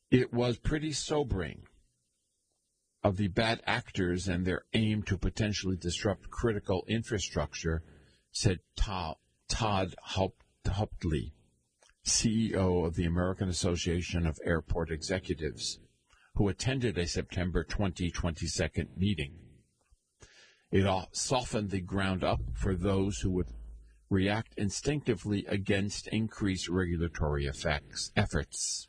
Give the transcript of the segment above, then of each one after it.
It was pretty sobering of the bad actors and their aim to potentially disrupt critical infrastructure, said Todd Huptley, CEO of the American Association of Airport Executives, who attended a September 2022 meeting. It softened the ground up for those who would react instinctively against increased regulatory efforts.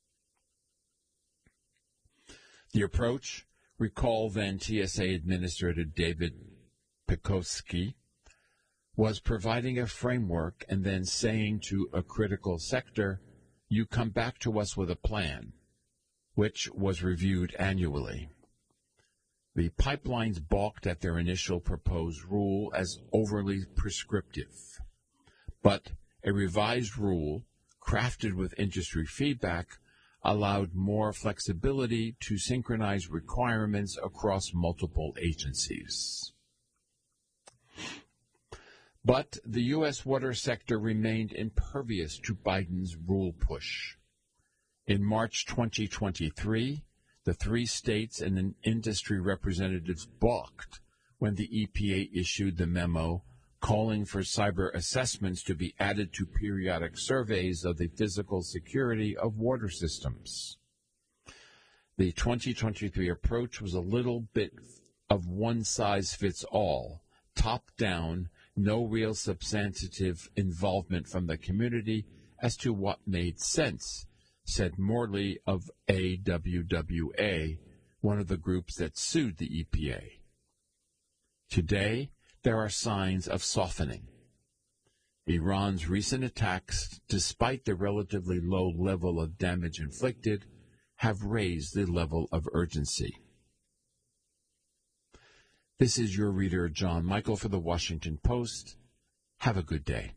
The approach, recall then TSA Administrator David Pekoski, was providing a framework and then saying to a critical sector, "You come back to us with a plan," which was reviewed annually. The pipelines balked at their initial proposed rule as overly prescriptive, but a revised rule, crafted with industry feedback, allowed more flexibility to synchronize requirements across multiple agencies. But the U.S. water sector remained impervious to Biden's rule push. In March 2023, the 3 states and industry representatives balked when the EPA issued the memo calling for cyber assessments to be added to periodic surveys of the physical security of water systems. The 2023 approach was a little bit of one-size-fits-all, top-down, no real substantive involvement from the community as to what made sense, said Morley of AWWA, one of the groups that sued the EPA. Today, there are signs of softening. Iran's recent attacks, despite the relatively low level of damage inflicted, have raised the level of urgency. This is your reader, John Michael, for the Washington Post. Have a good day.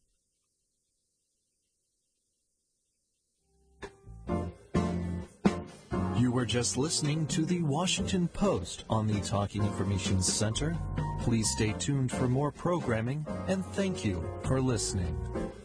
You were just listening to the Washington Post on the Talking Information Center. Please stay tuned for more programming, and thank you for listening.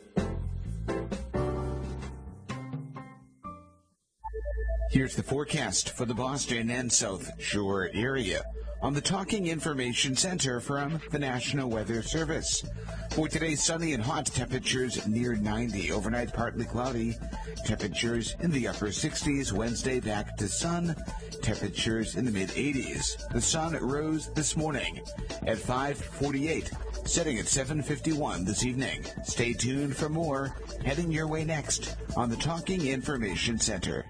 Here's the forecast for the Boston and South Shore area on the Talking Information Center from the National Weather Service. For today, sunny and hot, temperatures near 90. Overnight, partly cloudy. Temperatures in the upper 60s. Wednesday, back to sun. Temperatures in the mid-80s. The sun rose this morning at 5:48, setting at 7:51 this evening. Stay tuned for more. Heading your way next on the Talking Information Center.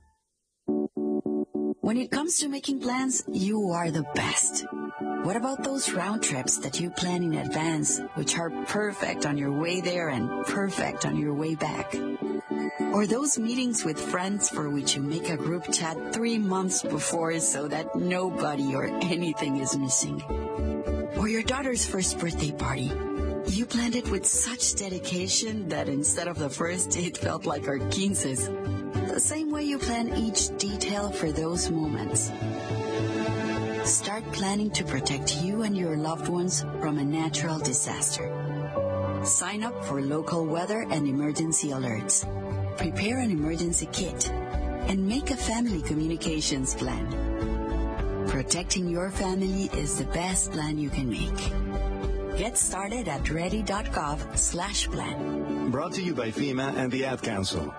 When it comes to making plans, you are the best. What about those round trips that you plan in advance, which are perfect on your way there and perfect on your way back? Or those meetings with friends for which you make a group chat 3 months before so that nobody or anything is missing? Or your daughter's first birthday party. You planned it with such dedication that instead of the first date felt like our quinces. The same way you plan each detail for those moments. Start planning to protect you and your loved ones from a natural disaster. Sign up for local weather and emergency alerts. Prepare an emergency kit and make a family communications plan. Protecting your family is the best plan you can make. Get started at ready.gov/plan. Brought to you by FEMA and the Ad Council.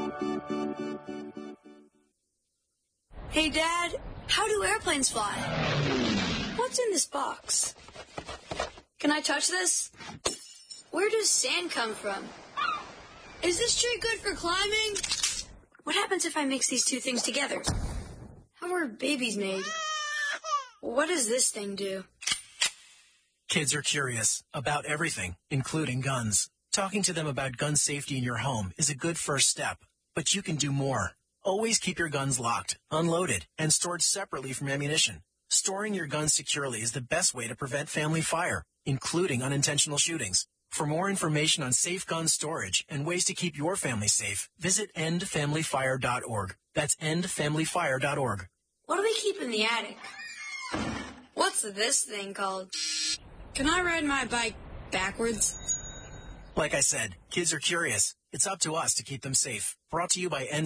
Hey, Dad, how do airplanes fly? What's in this box? Can I touch this? Where does sand come from? Is this tree good for climbing? What happens if I mix these two things together? How are babies made? What does this thing do? Kids are curious about everything, including guns. Talking to them about gun safety in your home is a good first step, but you can do more. Always keep your guns locked, unloaded, and stored separately from ammunition. Storing your guns securely is the best way to prevent family fire, including unintentional shootings. For more information on safe gun storage and ways to keep your family safe, visit endfamilyfire.org. That's endfamilyfire.org. What do we keep in the attic? What's this thing called? Can I ride my bike backwards? Like I said, kids are curious. It's up to us to keep them safe. Brought to you by